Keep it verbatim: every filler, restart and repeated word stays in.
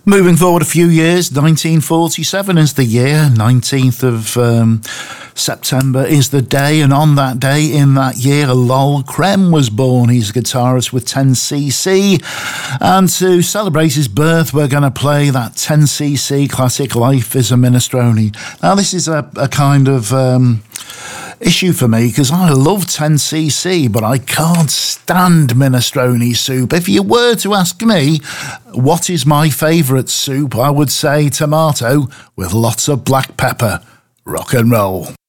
Moving forward a few years, nineteen forty-seven is the year, nineteenth of um, September is the day, and on that day in that year, Lol Crem was born. He's a guitarist with ten C C, and to celebrate his birth, we're going to play that ten C C classic Life is a Minestrone. Now, this is a, a kind of um, issue for me because I love ten C C, but I can't stand minestrone soup. If you were to ask me what is my favourite soup, I would say tomato with lots of black pepper. Rock and roll.